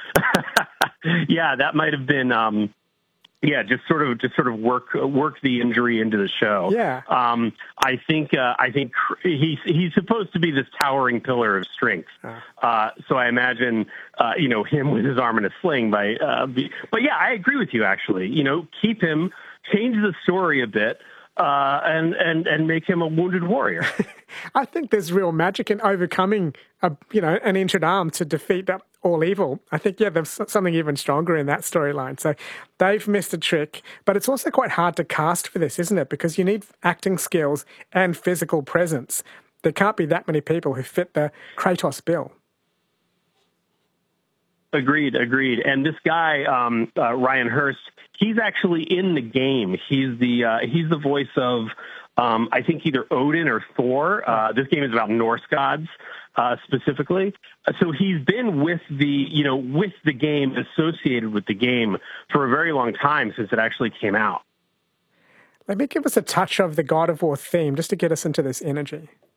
Yeah, that might have been. Yeah, just sort of work the injury into the show. Yeah. I think he's supposed to be this towering pillar of strength. So I imagine him with his arm in a sling. But yeah, I agree with you actually. Keep him, change the story a bit. And make him a wounded warrior. I think there's real magic in overcoming an injured arm to defeat all evil. I think, there's something even stronger in that storyline. So they've missed a trick, but it's also quite hard to cast for this, isn't it? Because you need acting skills and physical presence. There can't be that many people who fit the Kratos bill. Agreed. And this guy, Ryan Hurst, he's actually in the game. He's the voice of, I think either Odin or Thor. This game is about Norse gods, specifically. So he's been with the game, associated with the game for a very long time since it actually came out. Let me give us a touch of the God of War theme just to get us into this energy.